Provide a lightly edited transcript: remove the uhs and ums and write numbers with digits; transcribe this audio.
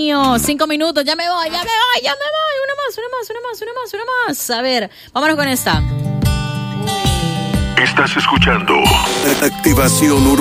mío. 5 minutos, ya me voy. Una más. A ver, vámonos con esta. Estás escuchando Activación Urbana.